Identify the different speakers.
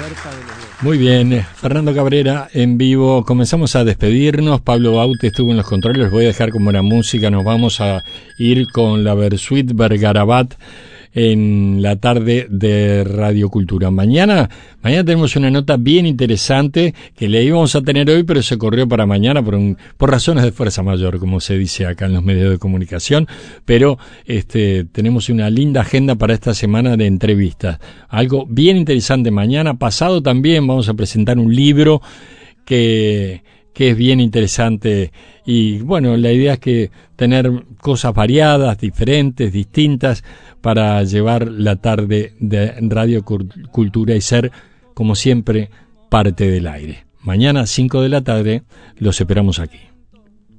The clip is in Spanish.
Speaker 1: Muy bien, Fernando Cabrera en vivo. Comenzamos a despedirnos. Pablo Baute estuvo en los controles. Les voy a dejar con buena música. Nos vamos a ir con la Bersuit Vergarabat en la tarde de Radio Cultura. Mañana tenemos una nota bien interesante que le íbamos a tener hoy, pero se corrió para mañana por razones de fuerza mayor, como se dice acá en los medios de comunicación. Pero tenemos una linda agenda para esta semana de entrevistas. Algo bien interesante mañana. Pasado también vamos a presentar un libro que es bien interesante, y bueno, la idea es que tener cosas variadas, diferentes, distintas, para llevar la tarde de Radio Cultura y ser, como siempre, parte del aire. Mañana 5 de la tarde los esperamos aquí.